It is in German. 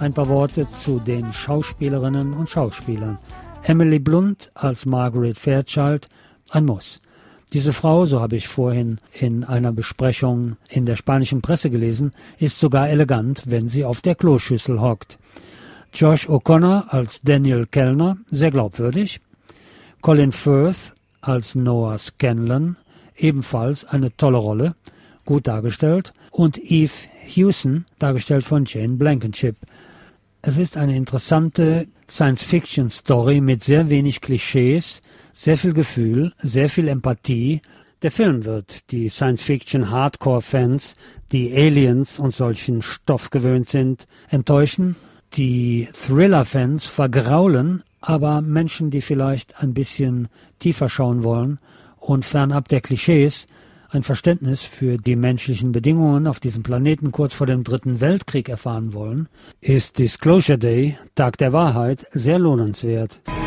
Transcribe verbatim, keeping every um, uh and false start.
ein paar Worte zu den Schauspielerinnen und Schauspielern. Emily Blunt als Margaret Fairchild, ein Muss. Diese Frau, so habe ich vorhin in einer Besprechung in der spanischen Presse gelesen, ist sogar elegant, wenn sie auf der Kloschüssel hockt. Josh O'Connor als Daniel Kellner, sehr glaubwürdig. Colin Firth als Noah Scanlon, ebenfalls eine tolle Rolle, gut dargestellt. Und Eve Hewson, dargestellt von Jane Blankenship. Es ist eine interessante Science-Fiction-Story mit sehr wenig Klischees, sehr viel Gefühl, sehr viel Empathie. Der Film wird die Science-Fiction-Hardcore-Fans, die Aliens und solchen Stoff gewöhnt sind, enttäuschen, die Thriller-Fans vergraulen, aber Menschen, die vielleicht ein bisschen tiefer schauen wollen und fernab der Klischees ein Verständnis für die menschlichen Bedingungen auf diesem Planeten kurz vor dem Dritten Weltkrieg erfahren wollen, ist Disclosure Day, Tag der Wahrheit, sehr lohnenswert.